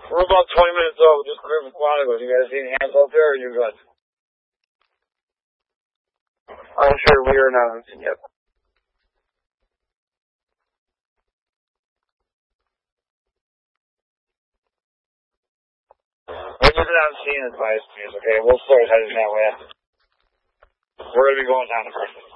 We're about 20 minutes over. Just cleared from Quanticles. You guys see any hands up there, or you're good? I'm sure we are not. Yep. We're looking out and seeing advice, please, okay? We'll start heading that way. We're going to be going down the first.